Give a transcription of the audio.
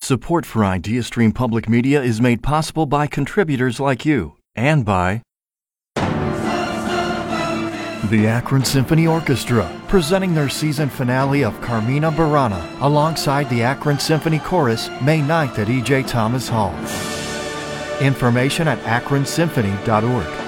Support for IdeaStream Public Media is made possible by contributors like you and by the Akron Symphony Orchestra, presenting their season finale of Carmina Burana alongside the Akron Symphony Chorus May 9th at E.J. Thomas Hall. Information at akronsymphony.org.